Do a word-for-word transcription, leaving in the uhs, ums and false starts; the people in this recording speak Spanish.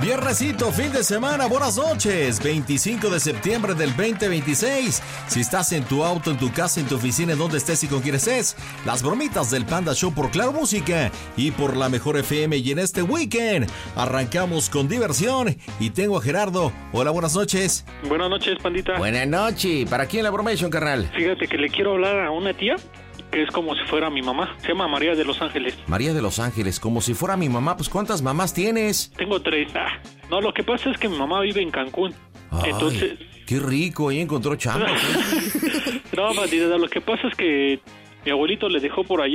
Viernesito, fin de semana, buenas noches. veinticinco de septiembre del veinte veintiséis. Si estás en tu auto, en tu casa, en tu oficina, en donde estés y con quien estés, las bromitas del Panda Show por Claro Música y por la Mejor F M. Y en este weekend arrancamos con diversión. Y tengo a Gerardo. Hola, buenas noches. Buenas noches, Pandita. Buenas noches. ¿Para quién la bromation, carnal? Fíjate que le quiero hablar a una tía que es como si fuera mi mamá. Se llama María de Los Ángeles. María de Los Ángeles, como si fuera mi mamá. Pues, ¿cuántas mamás tienes? Tengo tres. Ah, no, lo que pasa es que mi mamá vive en Cancún. Ay, entonces... qué rico, ahí encontró chamba. No, Pandita, lo que pasa es que mi abuelito le dejó por allá